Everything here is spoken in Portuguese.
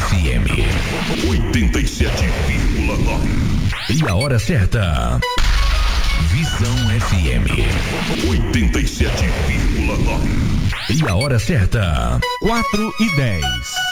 FM 87,9. E a hora certa. Visão FM 87,9. E a hora certa. 4:10.